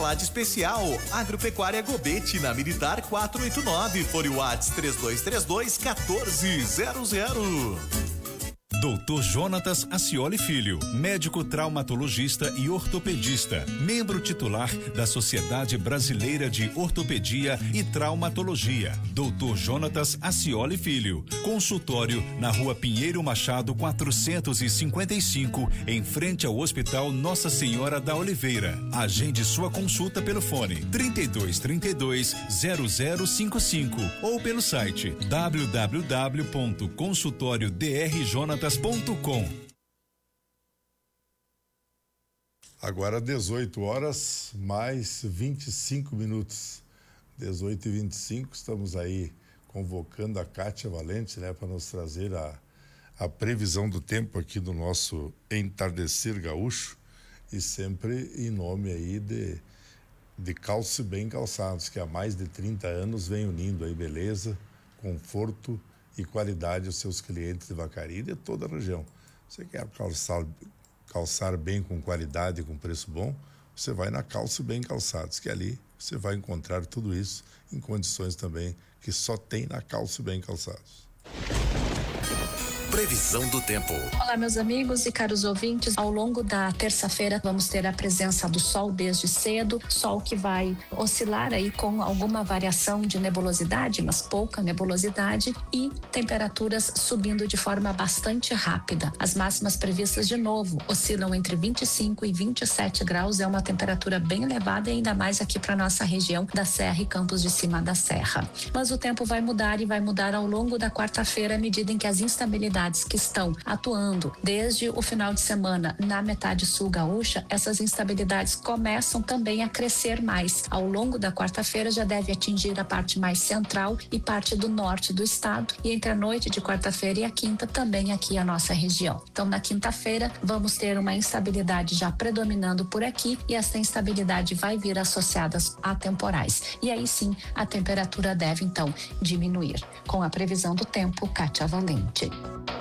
Salada especial, Agropecuária Gobete, na Militar 489, fone WhatsApp 3232-1400. Dr. Jonatas Acioli Filho, médico traumatologista e ortopedista, membro titular da Sociedade Brasileira de Ortopedia e Traumatologia. Dr. Jonatas Acioli Filho, consultório na Rua Pinheiro Machado 455, em frente ao Hospital Nossa Senhora da Oliveira. Agende sua consulta pelo fone 3232-0055 ou pelo site www.consultoriodrjonatas.com. Agora 18 horas mais 25 minutos. 18h25, estamos aí convocando a Kátia Valente, né, para nos trazer a previsão do tempo aqui do nosso Entardecer Gaúcho, e sempre em nome aí de Calce Bem Calçados, que há mais de 30 anos vem unindo aí beleza, conforto e qualidade aos seus clientes de Vacaria e de toda a região. Você quer calçar bem, com qualidade e com preço bom, você vai na Calce Bem Calçados, que ali você vai encontrar tudo isso em condições também que só tem na Calce Bem Calçados. Previsão do tempo. Olá, meus amigos e caros ouvintes. Ao longo da terça-feira vamos ter a presença do sol desde cedo, sol que vai oscilar aí com alguma variação de nebulosidade, mas pouca nebulosidade, e temperaturas subindo de forma bastante rápida. As máximas previstas de novo oscilam entre 25 e 27 graus, é uma temperatura bem elevada, e ainda mais aqui para nossa região da Serra e Campos de Cima da Serra. Mas o tempo vai mudar, e vai mudar ao longo da quarta-feira, à medida em que as instabilidades que estão atuando desde o final de semana na metade sul gaúcha, essas instabilidades começam também a crescer mais. Ao longo da quarta-feira já deve atingir a parte mais central e parte do norte do estado, e entre a noite de quarta-feira e a quinta também aqui a nossa região. Então, na quinta-feira vamos ter uma instabilidade já predominando por aqui, e essa instabilidade vai vir associada a temporais. E aí sim, a temperatura deve então diminuir. Com a previsão do tempo, Kátia Valente.